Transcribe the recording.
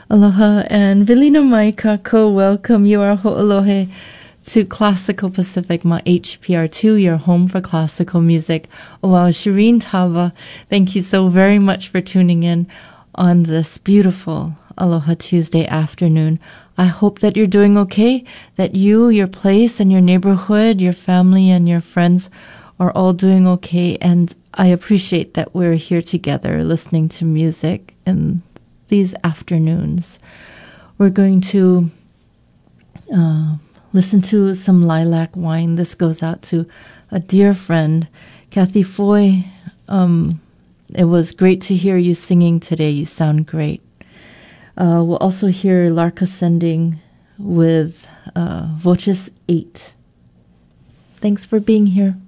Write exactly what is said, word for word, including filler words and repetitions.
Aloha, and Vilina Maika, co-welcome. You are ho'olohe to Classical Pacific, my H P R two, your home for classical music. Oh, wow, Shireen Tava, thank you so very much for tuning in on this beautiful Aloha Tuesday afternoon. I hope that you're doing okay, that you, your place, and your neighborhood, your family, and your friends are all doing okay, and I appreciate that we're here together listening to music in these afternoons. We're going to uh, listen to some Lilac Wine. This goes out to a dear friend, Kathy Foy. Um, it was great to hear you singing today. You sound great. Uh, we'll also hear Larka Sending with uh, Voces eight. Thanks for being here.